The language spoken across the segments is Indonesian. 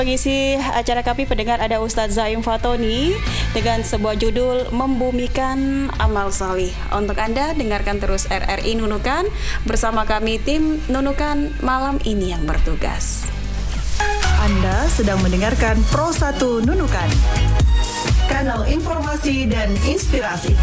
Pengisi acara kami pendengar ada Ustadz Zaim Fatoni dengan sebuah judul Membumikan Amal Salih. Untuk Anda dengarkan terus RRI Nunukan bersama kami tim Nunukan malam ini yang bertugas. Anda sedang mendengarkan Pro 1 Nunukan, kanal informasi dan inspirasi.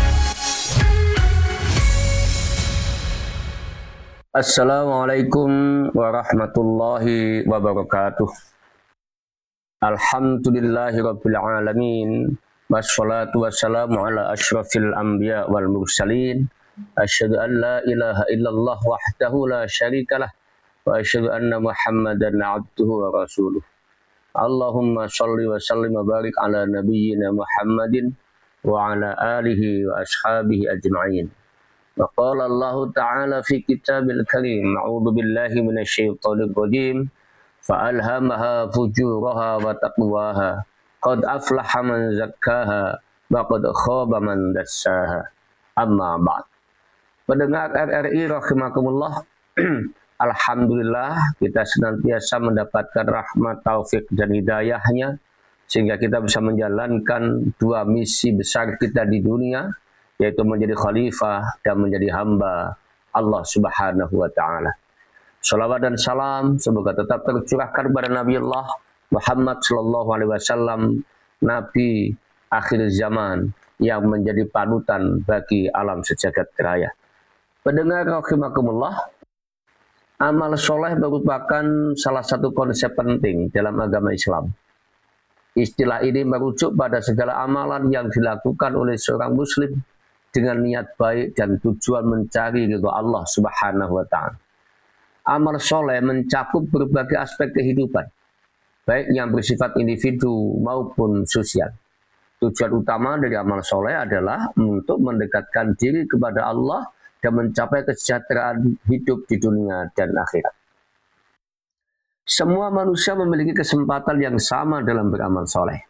Assalamualaikum warahmatullahi wabarakatuh. Alhamdulillahi rabbil alamin. Wassalatu wassalamu ala asyrafil anbiya wal mursalin. Asyhadu an la ilaha illallah wahdahu la syarikalah wa asyhadu anna Muhammadan abduhu wa rasuluh. Allahumma shalli wa sallim wa barik ala nabiyyina Muhammadin wa ala alihi wa ashabihi ajma'in. Wa qala Allah ta'ala fi kitabil karim, a'udzu billahi minasyaitonir rajim. فَأَلْهَمَهَا فُجُورَهَا وَتَقْوَاهَا قَدْ أَفْلَحَ مَنْ زَكَّاهَا وَقَدْ خَابَ مَنْ دَسَّاهَا أَمَّا بَعْدُ. Pendengar RRI rahimakumullah, alhamdulillah kita senantiasa mendapatkan rahmat, taufik dan hidayahnya sehingga kita bisa menjalankan dua misi besar kita di dunia, yaitu menjadi khalifah dan menjadi hamba Allah Subhanahu wa taala. Salawat dan salam semoga tetap tercurahkan kepada Nabi Allah Muhammad sallallahu alaihi wasallam, nabi akhir zaman yang menjadi panutan bagi alam sejagat raya. Pendengar rahimakumullah, amal soleh merupakan salah satu konsep penting dalam agama Islam. Istilah ini merujuk pada segala amalan yang dilakukan oleh seorang muslim dengan niat baik dan tujuan mencari ridha Allah Subhanahu wa taala. Amal soleh mencakup berbagai aspek kehidupan, baik yang bersifat individu maupun sosial. Tujuan utama dari amal soleh adalah untuk mendekatkan diri kepada Allah dan mencapai kesejahteraan hidup di dunia dan akhirat. Semua manusia memiliki kesempatan yang sama dalam beramal soleh.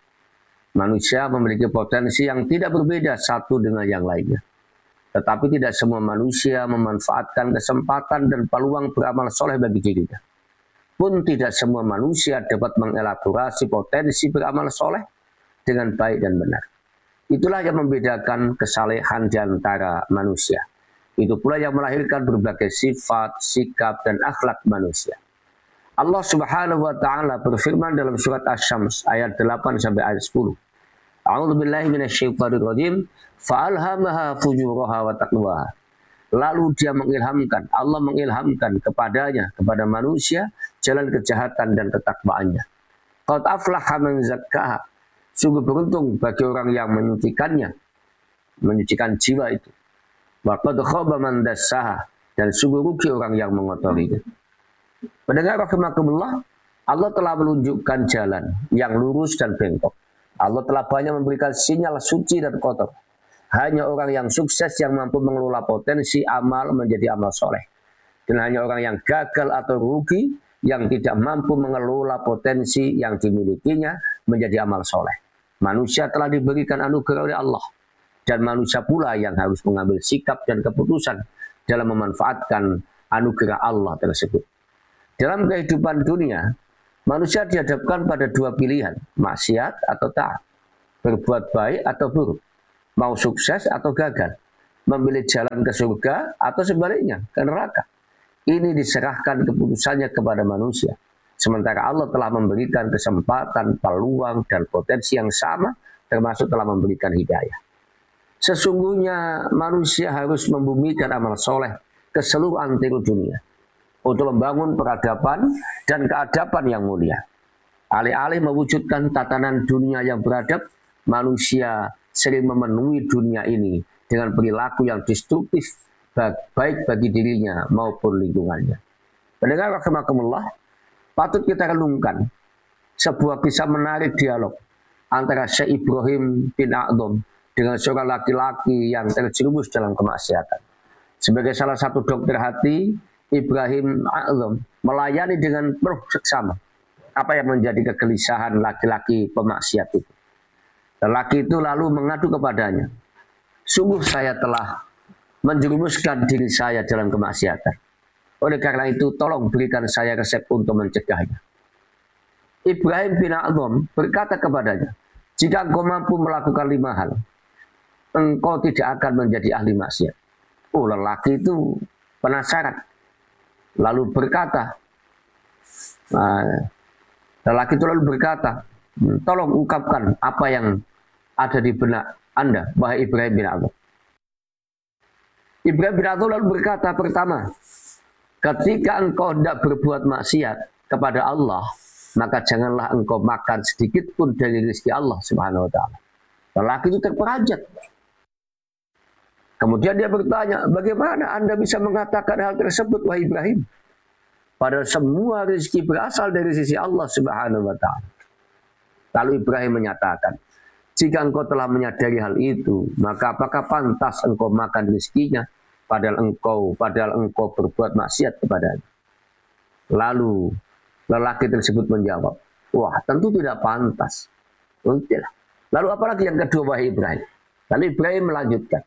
Manusia memiliki potensi yang tidak berbeda satu dengan yang lainnya. Tetapi tidak semua manusia memanfaatkan kesempatan dan peluang beramal soleh bagi dirinya. Pun tidak semua manusia dapat mengelaborasi potensi beramal soleh dengan baik dan benar. Itulah yang membedakan kesalehan di antara manusia. Itu pula yang melahirkan berbagai sifat, sikap, dan akhlak manusia. Allah Subhanahu wa taala berfirman dalam surat Asy-Syams ayat 8 sampai ayat 10. A'udzu billahi minasyaitonir rajim. Fa'alhamaha fujuraha wa taqwaha. Lalu dia mengilhamkan, Allah mengilhamkan kepadanya, kepada manusia, jalan kejahatan dan ketakwaannya. Qad aflaha man zakkaha. Sungguh beruntung bagi orang yang menyucikannya, menyucikan jiwa itu. Wa qad khaba man dassaha. Dan sungguh rugi orang yang mengotorinya. Pendengar rahimakumullah, Allah telah menunjukkan jalan yang lurus dan bengkok. Allah telah banyak memberikan sinyal suci dan kotor. Hanya orang yang sukses yang mampu mengelola potensi amal menjadi amal soleh. Dan hanya orang yang gagal atau rugi yang tidak mampu mengelola potensi yang dimilikinya menjadi amal soleh. Manusia telah diberikan anugerah oleh Allah. Dan manusia pula yang harus mengambil sikap dan keputusan dalam memanfaatkan anugerah Allah tersebut. Dalam kehidupan dunia, manusia dihadapkan pada dua pilihan, maksiat atau taat, berbuat baik atau buruk, mau sukses atau gagal, memilih jalan ke surga atau sebaliknya ke neraka. Ini diserahkan keputusannya kepada manusia. Sementara Allah telah memberikan kesempatan, peluang, dan potensi yang sama, termasuk telah memberikan hidayah. Sesungguhnya manusia harus membumikan amal soleh ke seluruh antero dunia untuk membangun peradaban dan keadaban yang mulia. Alih-alih mewujudkan tatanan dunia yang beradab, manusia sering memenuhi dunia ini dengan perilaku yang destruktif, baik bagi dirinya maupun lingkungannya. Pendengar rahimakumullah, patut kita renungkan sebuah kisah menarik dialog antara Syekh Ibrahim bin A'dham dengan seorang laki-laki yang terjerumus dalam kemaksiatan. Sebagai salah satu dokter hati, Ibrahim A'dham melayani dengan penuh seksama apa yang menjadi kegelisahan laki-laki pemaksiat itu. Lelaki itu lalu mengadu kepadanya, sungguh saya telah menjerumuskan diri saya dalam kemaksiatan. Oleh karena itu tolong berikan saya resep untuk mencegahnya. Ibrahim bin Adham berkata kepadanya, jika engkau mampu melakukan 5 hal, engkau tidak akan menjadi ahli maksiat. Oh, lelaki itu penasaran. Lalu berkata, lelaki itu lalu berkata, tolong ungkapkan apa yang ada di benak Anda, wahai Ibrahim bin Adham. Ibrahim bin Adham lalu berkata, pertama, ketika engkau hendak berbuat maksiat kepada Allah, maka janganlah engkau makan sedikit pun dari rezeki Allah Subhanahu wa ta'ala. Lelaki itu terperanjat. Kemudian dia bertanya, bagaimana Anda bisa mengatakan hal tersebut, wahai Ibrahim? Padahal semua rezeki berasal dari sisi Allah Subhanahu wa ta'ala. Lalu Ibrahim menyatakan, jika engkau telah menyadari hal itu, maka apakah pantas engkau makan rezekinya padahal engkau berbuat maksiat kepadanya? Lalu lelaki tersebut menjawab, wah, tentu tidak pantas. Lalu apalagi yang kedua, wahai Ibrahim? Lalu Ibrahim melanjutkan,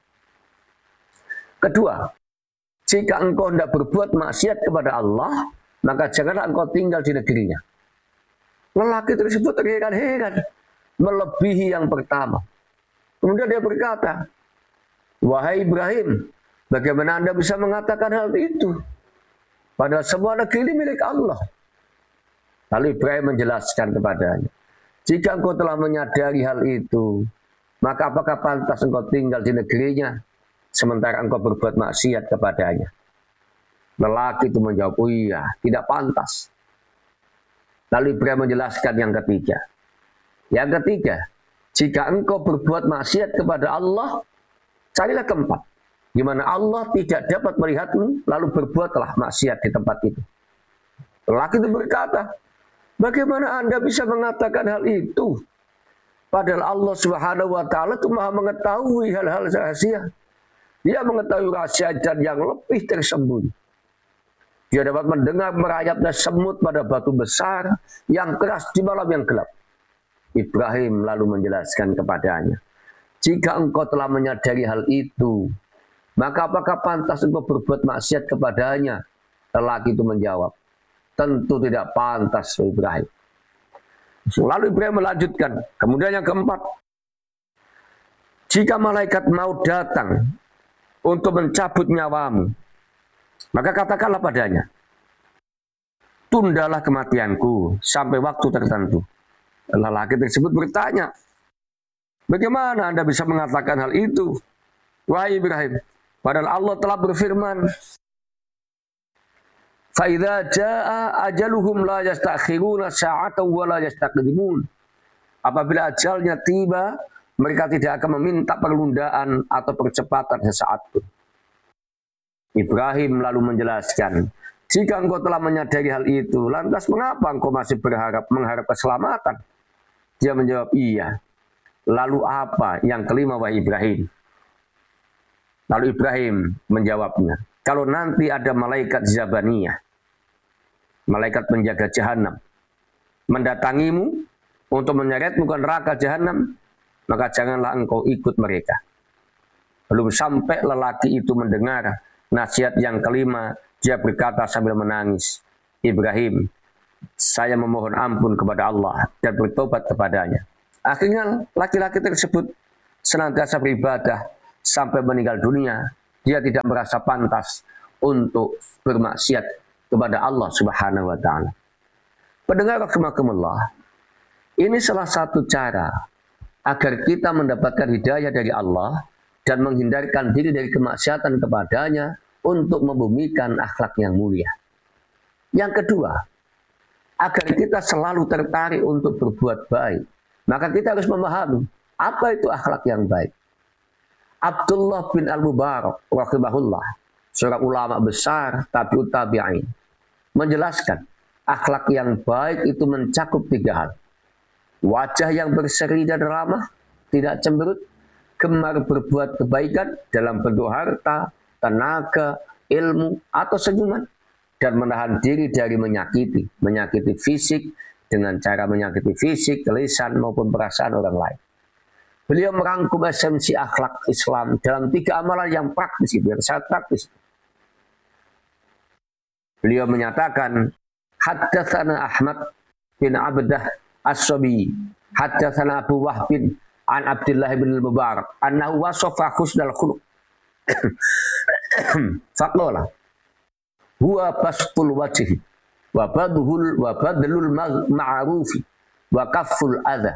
kedua, jika engkau hendak berbuat maksiat kepada Allah, maka janganlah engkau tinggal di negerinya. Lelaki tersebut terheran-heran, melebihi yang pertama. Kemudian dia berkata, wahai Ibrahim, bagaimana Anda bisa mengatakan hal itu? Padahal semua negeri ini milik Allah. Lalu Ibrahim menjelaskan kepadanya, jika engkau telah menyadari hal itu, maka apakah pantas engkau tinggal di negerinya, sementara engkau berbuat maksiat kepadanya? Lelaki itu menjawab, oh iya, tidak pantas. Lalu Ibrahim menjelaskan yang ketiga. Yang ketiga, jika engkau berbuat maksiat kepada Allah, carilah tempat di mana Allah tidak dapat melihatmu, lalu berbuatlah maksiat di tempat itu. Lelaki itu berkata, bagaimana Anda bisa mengatakan hal itu? Padahal Allah Subhanahu wa ta'ala itu Maha mengetahui hal-hal rahasia. Dia mengetahui rahasia dan yang lebih tersembunyi. Dia dapat mendengar merayapnya semut pada batu besar yang keras di malam yang gelap. Ibrahim lalu menjelaskan kepadanya, jika engkau telah menyadari hal itu, maka apakah pantas engkau berbuat maksiat kepadanya? Lelaki itu menjawab, tentu tidak pantas, Ibrahim. Lalu Ibrahim melanjutkan, kemudian yang keempat, jika malaikat mau datang untuk mencabut nyawamu, maka katakanlah padanya, tundalah kematianku sampai waktu tertentu. Lelaki tersebut bertanya, bagaimana Anda bisa mengatakan hal itu, wahai Ibrahim? Padahal Allah telah berfirman, فَإِذَا جَاءَ أَجَلُهُمْ لَا يَسْتَأْخِرُونَ سَاعَةً وَلَا يَسْتَقْدِمُونَ. Apabila ajalnya tiba, mereka tidak akan meminta perlundaan atau percepatan sesaat pun. Ibrahim lalu menjelaskan, jika engkau telah menyadari hal itu, lantas mengapa engkau masih mengharap keselamatan? Dia menjawab, iya. Lalu apa yang kelima, wahai Ibrahim? Lalu Ibrahim menjawabnya, kalau nanti ada malaikat Zabaniyah, malaikat penjaga jahanam, mendatangimu untuk menyeretmu ke neraka jahanam, maka janganlah engkau ikut mereka. Belum sampai lelaki itu mendengar nasihat yang kelima, dia berkata sambil menangis, Ibrahim, saya memohon ampun kepada Allah dan bertobat kepadanya. Akhirnya laki-laki tersebut senantiasa beribadah sampai meninggal dunia. Dia tidak merasa pantas untuk bermaksiat kepada Allah Subhanahu wa ta'ala. Pendengar rahimakumullah, ini salah satu cara agar kita mendapatkan hidayah dari Allah dan menghindarkan diri dari kemaksiatan kepadanya untuk membumikan akhlak yang mulia. Yang kedua, agar kita selalu tertarik untuk berbuat baik, maka kita harus memahami apa itu akhlak yang baik. Abdullah bin Al-Mubarak rahimahullah, seorang ulama besar tabi'ut tabi'in, menjelaskan akhlak yang baik itu mencakup 3 hal. Wajah yang berseri dan ramah, tidak cemberut, gemar berbuat kebaikan dalam bentuk harta, tenaga, ilmu, atau senyuman, dan menahan diri dari menyakiti fisik dengan cara menyakiti fisik, lisan, maupun perasaan orang lain. Beliau merangkum esensi akhlak Islam dalam 3 amalan yang praktis, yang sangat praktis. Beliau menyatakan, Haddatsana Ahmad bin Abdah As-Sabi haddatsana Abu Wahb an Abdullah bin Mubarak annahu wasafa husnal khuluq faqala huwa bastul wajhi wa badlul ma'rufi wa kafful adha.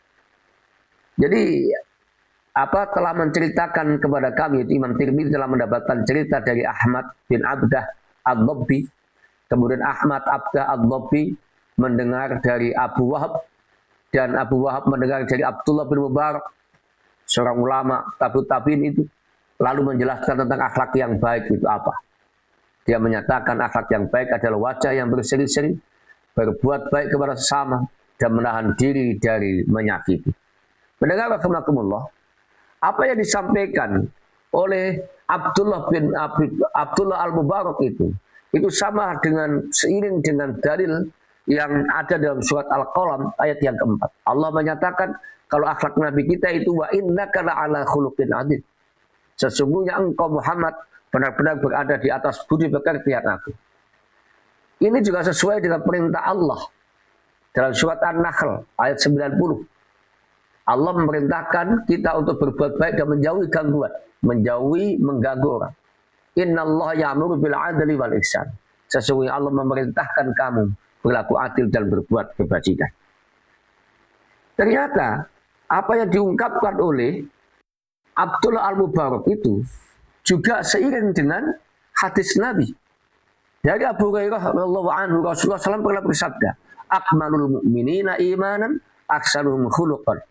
Jadi telah menceritakan kepada kami, Imam Tirmidzi telah mendapatkan cerita dari Ahmad bin Abdah Ad-Dabbi. Kemudian Ahmad Abdah Ad-Dabbi mendengar dari Abu Wahab, dan Abu Wahab mendengar dari Abdullah bin Mubarak, seorang ulama tabi'in itu, lalu menjelaskan tentang akhlak yang baik itu apa. Dia menyatakan akhlak yang baik adalah wajah yang berseri-seri, berbuat baik kepada sesama, dan menahan diri dari menyakiti. Mendengar rahimakumullah, apa yang disampaikan oleh Abdullah Al-Mubarak itu sama dengan seiring dengan dalil yang ada dalam surat Al-Qalam ayat yang keempat. Allah menyatakan kalau akhlak Nabi kita itu wa innaka la'ala khuluqin adzim. Sesungguhnya engkau Muhammad benar-benar berada di atas budi pekerti yang agung. Ini juga sesuai dengan perintah Allah dalam surat An-Nahl ayat 90. Allah memerintahkan kita untuk berbuat baik dan menjauhi gangguan, menjauhi mengganggu orang. Innallaha ya'muru bil 'adli wal ihsan. Sesungguhnya Allah memerintahkan kamu berlaku adil dan berbuat kebajikan. Ternyata apa yang diungkapkan oleh Abdullah Al-Mubarak itu juga seiring dengan hadis Nabi. Dari Abu Hurairah radhiyallahu anhu, Rasulullah SAW pernah bersabda, "Akmalul mu'minina imanan, aksaruhum khuluqan."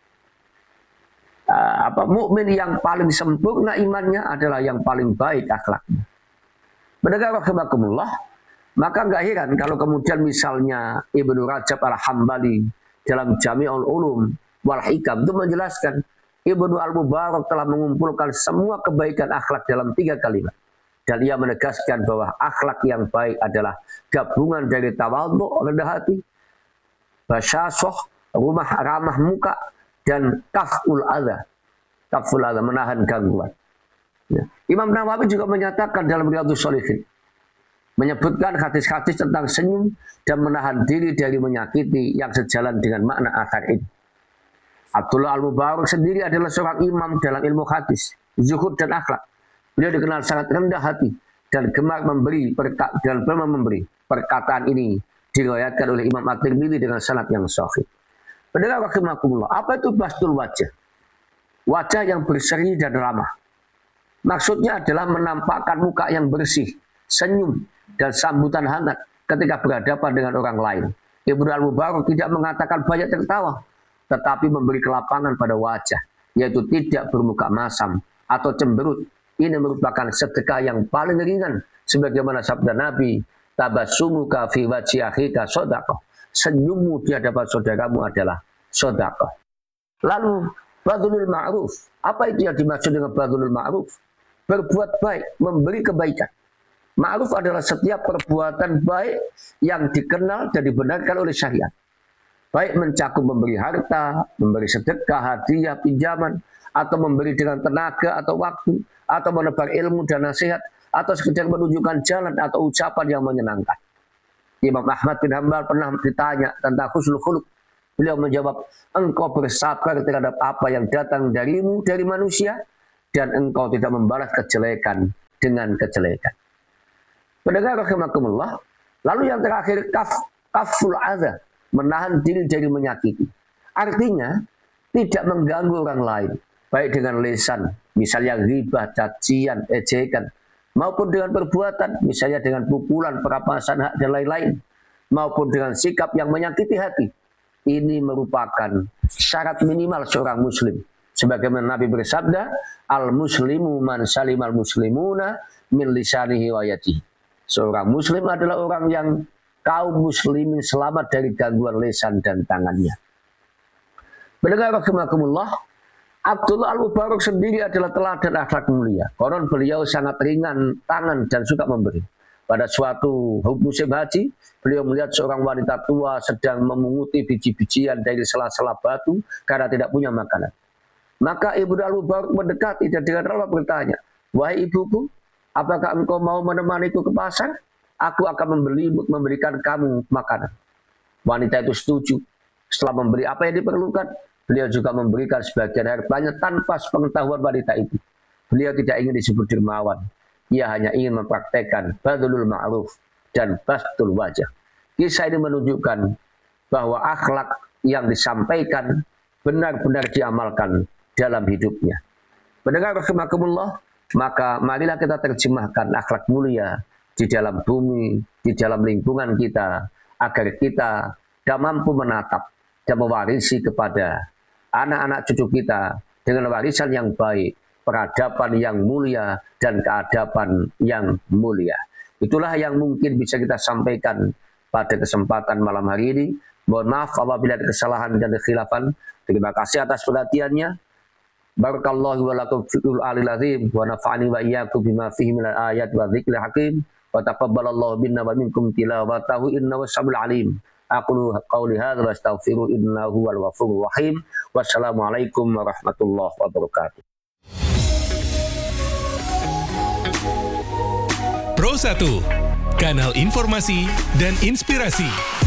Mukmin yang paling sempurna imannya adalah yang paling baik akhlaknya. Mendengar rahimakumullah, maka enggak heran kalau kemudian misalnya Ibnu Rajab Al-Hambali dalam Jami'ul Ulum wal Hikam itu menjelaskan Ibnu Al-Mubarak telah mengumpulkan semua kebaikan akhlak dalam 3 kalimat. Dan ia menegaskan bahwa akhlak yang baik adalah gabungan dari tawadhu, rendah hati, basyasah, ramah muka, dan kaful adha, menahan gangguan. Ya. Imam Nawawi juga menyatakan dalam Riyadhus Shalihin, menyebutkan hadis-hadis tentang senyum dan menahan diri dari menyakiti yang sejalan dengan makna akhir ini. Abdullah Al-Mubarak sendiri adalah seorang imam dalam ilmu hadis, zuhud dan akhlak. Beliau dikenal sangat rendah hati dan gemar memberi perkataan ini diriwayatkan oleh Imam At-Tirmidzi dengan sanad yang sahih. Pendengar rahimakumullah, apa itu bastul wajah? Wajah yang berseri dan ramah. Maksudnya adalah menampakkan muka yang bersih, senyum, dan sambutan hangat ketika berhadapan dengan orang lain. Ibnu Al-Mubarak tidak mengatakan banyak tertawa, tetapi memberi kelapangan pada wajah, yaitu tidak bermuka masam atau cemberut. Ini merupakan sedekah yang paling ringan, sebagaimana sabda Nabi, tabassumuka fi wajhi akhika shadaqah. Senyummu di hadapan saudaramu adalah sedekah. Lalu badlul ma'ruf. Apa itu yang dimaksud dengan badlul ma'ruf? Berbuat baik, memberi kebaikan. Ma'ruf adalah setiap perbuatan baik yang dikenal dan dibenarkan oleh syariat. Baik mencakup memberi harta, memberi sedekah, hadiah, pinjaman, atau memberi dengan tenaga atau waktu, atau menebar ilmu dan nasihat, atau sekedar menunjukkan jalan atau ucapan yang menyenangkan. Imam Ahmad bin Hanbal pernah ditanya tentang husnul khuluq. Beliau menjawab, engkau bersabar terhadap apa yang datang darimu dari manusia, dan engkau tidak membalas kejelekan dengan kejelekan. Pendengar rahimakumullah, lalu yang terakhir kaful adha, menahan diri dari menyakiti. Artinya tidak mengganggu orang lain, baik dengan lisan, misalnya ghibah, cacian, ejekan, maupun dengan perbuatan, misalnya dengan pukulan, perampasan hak dan lain-lain, maupun dengan sikap yang menyakiti hati. Ini merupakan syarat minimal seorang muslim. Sebagaimana Nabi bersabda, al-muslimu man salimal muslimuna min lisanihi wa yadihi. Seorang muslim adalah orang yang kaum muslimin selamat dari gangguan lisan dan tangannya. Mendengar rahimakumullah, Abdullah Al-Mubarak sendiri adalah teladan akhlak mulia. Konon beliau sangat ringan tangan dan suka memberi. Pada suatu musim haji, beliau melihat seorang wanita tua sedang memunguti biji-bijian dari sela-sela batu karena tidak punya makanan. Maka Ibnu Al-Mubarak mendekati dan dengan ramah bertanya, "Wahai ibuku, apakah engkau mau menemaniku ke pasar? Aku akan memberikan kamu makanan." wanita itu setuju. Setelah memberi apa yang diperlukan, beliau juga memberikan sebagian hartanya tanpa sepengetahuan wanita itu. Beliau tidak ingin disebut dermawan. Ia hanya ingin mempraktekkan badlul ma'ruf dan bastul wajah. Kisah ini menunjukkan bahwa akhlak yang disampaikan benar-benar diamalkan dalam hidupnya. Pendengar rahimakumullah, maka marilah kita terjemahkan akhlak mulia di dalam bumi, di dalam lingkungan kita, agar kita tidak mampu menatap dan mewarisi kepada anak-anak cucu kita dengan warisan yang baik, peradaban yang mulia, dan keadaban yang mulia. Itulah yang mungkin bisa kita sampaikan pada kesempatan malam hari ini. Mohon maaf apabila ada kesalahan dan kekhilafan. Terima kasih atas perhatiannya. Barakallahu wa lakum fi'ul alil azim wa nafa'ani wa iyyakum bima fihi minal ayat wa dzikril hakim wa taqabbalallahu minna wa minkum tilawatahu innahu was-sami'ul alim. Aqulu qawli hadza wa astaghfiru innahu huwal ghafurur rahim. Wassalamualaikum warahmatullahi wabarakatuh. Pro 1, kanal informasi dan inspirasi.